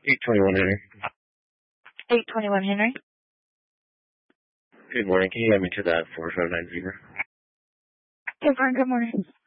821 Henry. 821 Henry. Good morning. Can you get me to that 4590? Hey, Vern, good morning.